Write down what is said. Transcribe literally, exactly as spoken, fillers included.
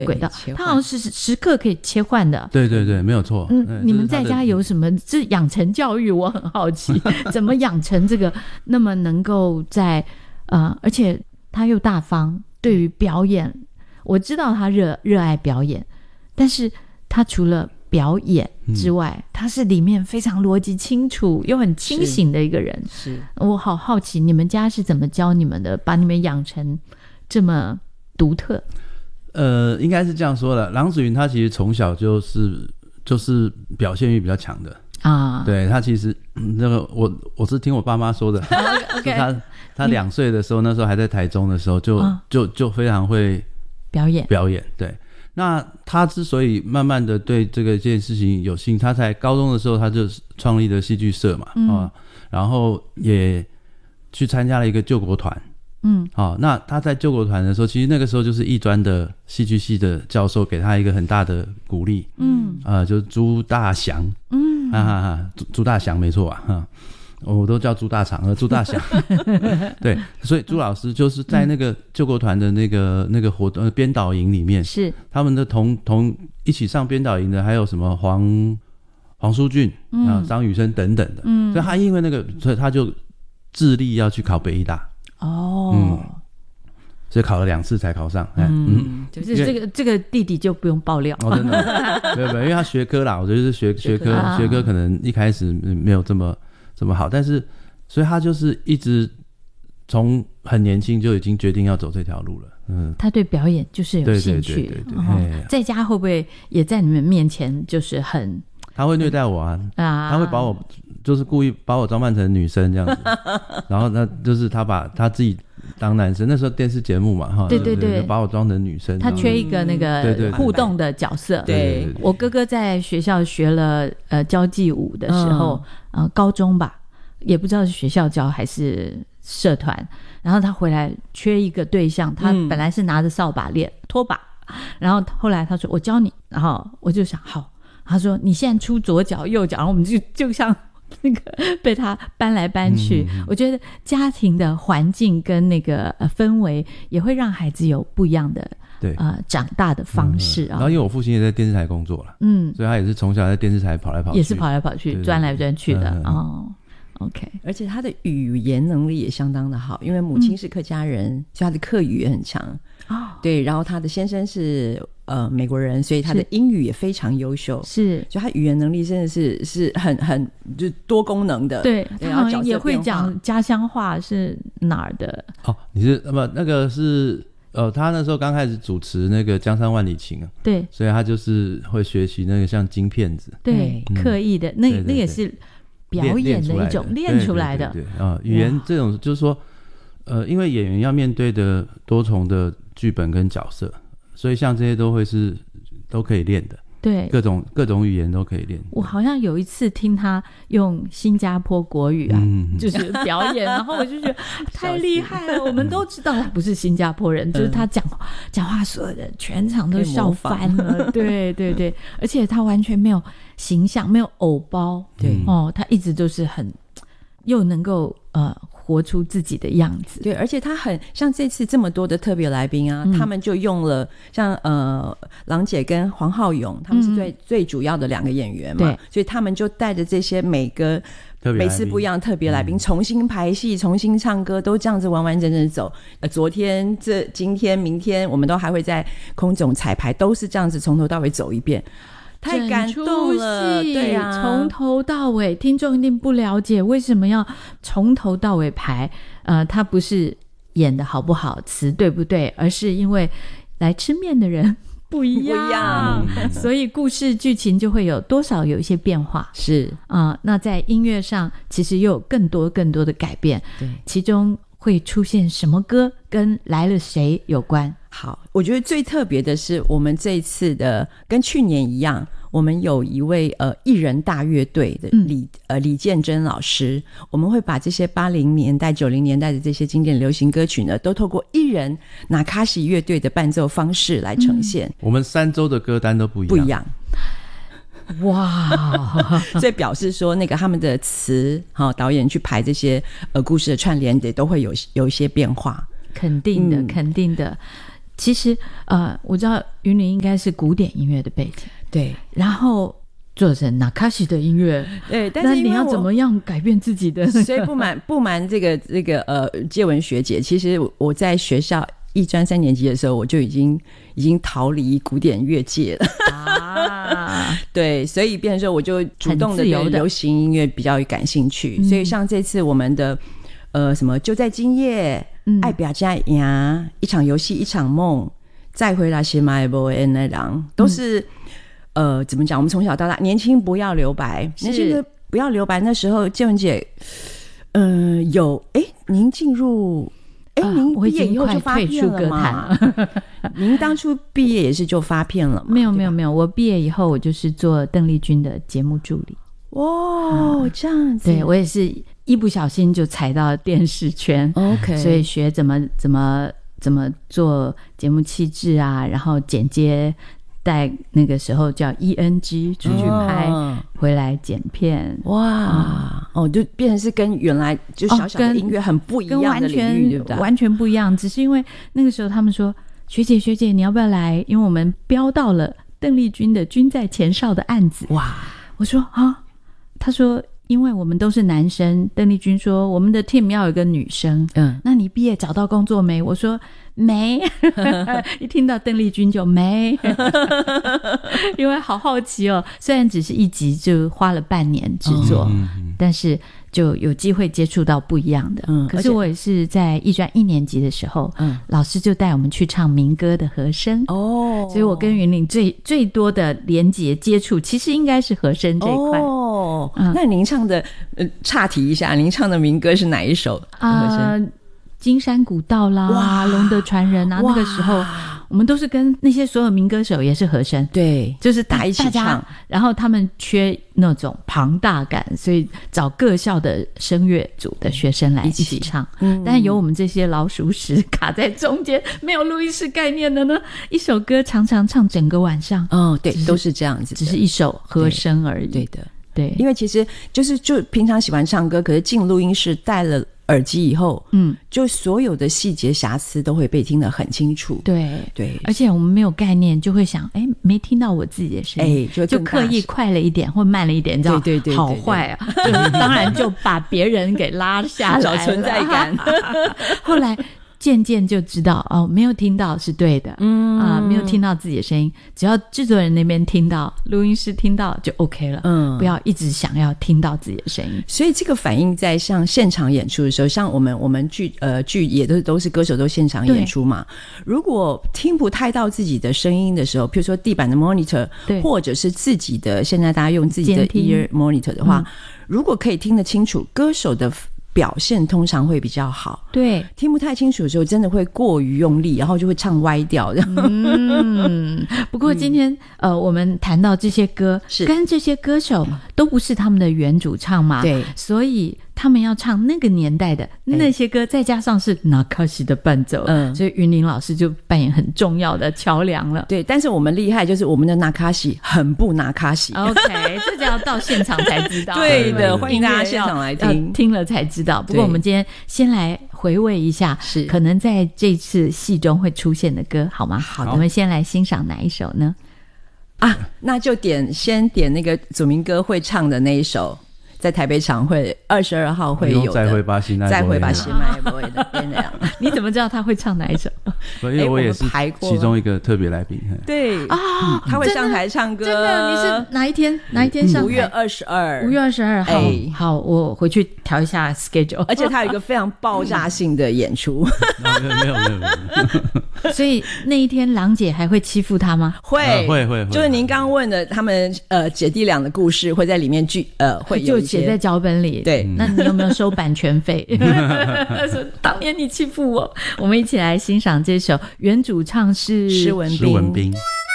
轨道，它好像是时刻可以切换的。 对对对，没有错。 嗯，你们在家有什么这养成教育？我很好奇，怎么养成这个那么能够在呃，而且他又大方，对于表演，我知道他热热爱表演，但是他除了表演之外、嗯、他是里面非常逻辑清楚又很清醒的一个人。 是， 我好好奇你们家是怎么教你们的，把你们养成这么独特。 呃，应该是这样说的，郎祖筠他其实从小就是就是表现欲比较强的啊。对，他其实、嗯、那个我我是听我爸妈说的。 OK， 他他两岁的时候，那时候还在台中的时候就、啊、就就非常会表演表演。对，那他之所以慢慢的对这个这件事情有兴趣，他才高中的时候他就创立了戏剧社嘛、嗯啊、然后也去参加了一个救国团。嗯，好、哦，那他在救国团的时候，其实那个时候就是艺专的戏剧系的教授给他一个很大的鼓励。嗯，呃，就是朱大祥。嗯，哈哈哈，朱朱大祥没错啊，哈，我都叫朱大肠和朱大祥。对，所以朱老师就是在那个救国团的那个、嗯、那个活动编导营里面， 是他们的同同一起上编导营的，还有什么黄黄舒骏啊、张雨生等等的。嗯，所以他因为那个，所以他就致力要去考北艺大。哦，嗯，所以考了两次才考上。嗯， 嗯就是这个这个弟弟就不用爆料。 哦，真的，没有没有，因为他学科啦，我觉得是学学科学科, 学科可能一开始没有这么这么好，但是所以他就是一直从很年轻就已经决定要走这条路了。嗯， 他对表演就是有兴趣。对对对对对、哦、在家会不会也在你们面前就是很？ 他会虐待我啊，啊他会把我就是故意把我装扮成女生这样子，然后那就是他把他自己当男生，那时候电视节目嘛，哈， 对对 对, 对， 把我装成女生， 他缺一个那个互动的角色。 对, 对, 对, 对, 对，我哥哥在学校学了呃交际舞的时候，嗯、呃，高中吧，也不知道是学校教还是社团，然后他回来缺一个对象，他本来是拿着扫把练拖把，然后后来他说我教你，然后我就想好。他说你现在出左脚右脚，然后我们就就像那个被他搬来搬去、嗯、我觉得家庭的环境跟那个、呃、氛围也会让孩子有不一样的对呃长大的方式啊、嗯。 然后因为我父亲也在电视台工作了，嗯，所以他也是从小在电视台跑来跑去， 也是跑来跑去，钻来钻去的、嗯、哦。OK， 而且他的语言能力也相当的好，因为母亲是客家人、嗯、所以他的客语也很强哦。对，然后他的先生是呃美国人，所以他的英语也非常优秀，是，所以他语言能力真的是是很很就多功能的。 对，他好像也会讲家乡话，是哪儿的？ 哦，你是那么那个是呃，他那时候刚开始主持那个《江山万里情》啊，对，所以他就是会学习那个像金片子， 对，嗯、刻意的那对对对那也是。表演的一种练出来的， 对对对对啊，语言这种就是说，呃，因为演员要面对的多重的剧本跟角色，所以像这些都会是都可以练的，对，各种各种语言都可以练。 我好像有一次听他用新加坡国语啊，嗯、就是表演，然后我就觉得太厉害了。我们都知道他不是新加坡人，嗯、就是他讲讲话，所有人全场都笑翻了。对对对，而且他完全没有形象，没有偶包，对哦，他一直都是很又能够呃活出自己的样子。 对，而且他很像这次这么多的特别来宾啊、嗯、他们就用了像呃郎姐跟黄浩勇，他们是最、嗯、最主要的两个演员嘛，对，所以他们就带着这些每个每次不一样的特别来宾、嗯、重新排戏，重新唱歌，都这样子完完整整走。呃，昨天这今天明天我们都还会在空总彩排，都是这样子从头到尾走一遍。太感动了，对啊， 从头到尾，听众一定不了解为什么要从头到尾排。呃，他不是演的好不好，词对不对，而是因为来吃面的人不一样，不一样所以故事剧情就会有多少有一些变化。是啊、呃，那在音乐上其实又有更多更多的改变。对，其中会出现什么歌，跟来了谁有关？ 好，我觉得最特别的是我们这一次的跟去年一样，我们有一位呃艺人大乐队的李、嗯、呃李建真老师，我们会把这些八零年代九零年代的这些经典流行歌曲呢，都透过艺人那卡西乐队的伴奏方式来呈现、嗯、 我们三周的歌单都不一样不一样哇所以表示说那个他们的词、哦、导演去排这些呃故事的串联也都会有有一些变化。 肯定的、嗯、肯定的。 其实呃，我知道云林应该是古典音乐的背景， 对， 然后做成纳卡西的音乐， 对，但是那你要怎么样改变自己的、那個？ 所以不瞒不瞒这个这个呃介文学姐，其实我在学校艺专三年级的时候，我就已经已经逃离古典乐界了啊。对，所以变成说我就主动的对流行音乐比较感兴趣，嗯、所以像这次我们的呃什么就在今夜、嗯、爱表家呀，一场游戏一场梦，再回来写马波恩那郎，都是、嗯、呃怎么讲？我们从小到大，年轻不要留白，年轻不要留白。那时候介文姐，呃，有哎，您进入。哎，您毕业以后就发片了吗？您当初毕业也是就发片了吗？ 没有没有没有，我毕业以后我就是做邓丽君的节目助理。 哦、嗯，这样子。 对，我也是一不小心就踩到电视圈 ，OK， 所以学怎么怎么怎么做节目气质啊，然后剪接。带那个时候叫 E N G 出去拍、哦、回来剪片， 哇、嗯、哦，就变成是跟原来就小小的音乐很不一样的领域，对不对？ 完全不一样，只是因为那个时候他们说学姐学姐你要不要来，因为我们标到了邓丽君的君在前哨的案子。 哇， 我说啊，他说因为我们都是男生，邓丽君说我们的 team 要有一个女生，嗯，那你毕业找到工作没？我说没。一听到邓丽君就没。因为好好奇哦，虽然只是一集就花了半年制作、嗯、但是就有机会接触到不一样的、嗯、可是我也是在艺专一年级的时候、嗯、老师就带我们去唱民歌的和声哦，所以我跟云林最最多的连结接触其实应该是和声这一块哦、嗯、那您唱的呃，岔题一下，您唱的民歌是哪一首和声？呃金山古道啦，哇，龙德传人啊，那个时候我们都是跟那些所有民歌手也是和声， 对， 就是打一起唱， 然后他们缺那种庞大感，所以找各校的声乐组的学生来一起唱，嗯，但是有我们这些老鼠屎卡在中间，没有录音室概念的呢，一首歌常常唱整个晚上， 哦，对，都是这样子的， 只是一首和声而已， 对的， 对， 因为其实就是就平常喜欢唱歌，可是进录音室带了耳机以后，嗯，就所有的细节瑕疵都会被听得很清楚。 对对， 而且我们没有概念，就会想，哎，没听到我自己的声音，哎，就, 就刻意快了一点或慢了一点，你知道， 对对 对, 对， 好坏啊！就是当然就把别人给拉下来， 找存在感。 后来渐渐就知道哦，没有听到是对的，嗯啊、呃，没有听到自己的声音，只要制作人那边听到，录音师听到就 OK 了，嗯，不要一直想要听到自己的声音。 所以这个反映在像现场演出的时候，像我们我们剧呃剧也都都是歌手都现场演出嘛，如果听不太到自己的声音的时候，譬如说地板的 monitor， 或者是自己的现在大家用自己的 ear monitor 的话、嗯，如果可以听得清楚，歌手的表现通常会比较好。 对， 听不太清楚的时候真的会过于用力，然后就会唱歪掉。 嗯，不过今天、嗯、呃，我们谈到这些歌是跟这些歌手都不是他们的原主唱嘛， 对， 所以他们要唱那个年代的那些歌、欸、再加上是纳卡西的伴奏，嗯，所以云林老师就扮演很重要的桥梁了。 对，但是我们厉害就是我们的纳卡西很不纳卡西。 OK， 这就要到现场才知道。 对的，欢迎大家现场来听， 听了才知道。不过我们今天先来回味一下，是可能在这次戏中会出现的歌，好吗？好的，我们先来欣赏哪一首呢？ 啊，那就点先点那个祖明哥会唱的那一首。在台北场会二十二号会有的， 再会吧西奈， 再会吧西奈不会的变那样。 你怎么知道他会唱哪一首？ 因为我也是其中一个特别来宾。 对啊、嗯，他会上台唱歌。 真的？你是哪一天？哪一天上台？ 五月二十二， 五月二十二号、欸。好，我回去调一下 schedule。 而且他有一个非常爆炸性的演出。 没有没有没有没有。 所以那一天郎姐还会欺负他吗？ 会、 呃、会会会。 就是您刚刚问的他们呃姐弟俩的故事会在里面剧呃会有一些写在脚本里。 对， 那你有没有收版权费？说当年你欺负我。我们一起来欣赏这首，原主唱是施文施文彬。